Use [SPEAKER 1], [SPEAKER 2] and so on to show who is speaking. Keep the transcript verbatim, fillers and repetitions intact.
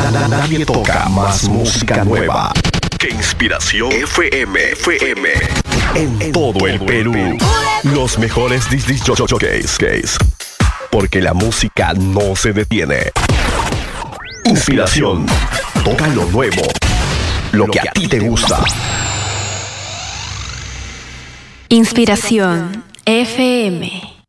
[SPEAKER 1] Nadie toca más música nueva que Inspiración F M. F M. En todo el Perú. Los mejores disc jockeys. Porque la música no se detiene. Inspiración. Toca lo nuevo. Lo que a ti te gusta.
[SPEAKER 2] Inspiración F M.